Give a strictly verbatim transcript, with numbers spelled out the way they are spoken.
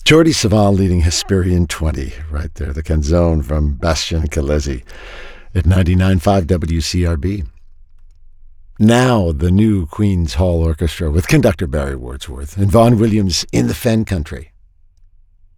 Jordi Savall leading Hesperian twenty, right there, the canzone from Bastian Calesi at ninety-nine point five W C R B. Now the new Queen's Hall Orchestra with conductor Barry Wordsworth and Vaughan Williams in the Fen Country.